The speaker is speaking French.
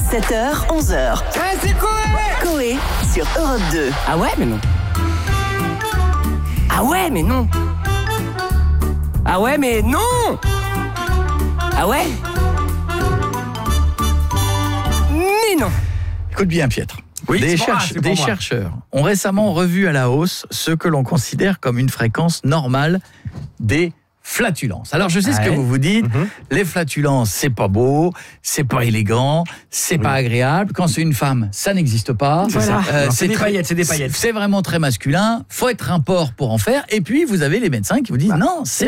7h, 11h. C'est Coé sur Europe 2. Ah ouais, mais non. Ah ouais, mais non. Ah ouais, mais non. Ah ouais. Mais non. Écoute bien, Pietre. Oui, Des c'est pour moi. chercheurs ont récemment revu à la hausse ce que l'on considère comme une fréquence normale des flatulences. Alors je sais ce que vous vous dites, les flatulences c'est pas beau, c'est pas élégant, c'est pas agréable, quand c'est une femme ça n'existe pas. Voilà. C'est des paillettes, c'est des paillettes. C'est vraiment très masculin, faut être un porc pour en faire, et puis vous avez les médecins qui vous disent non, c'est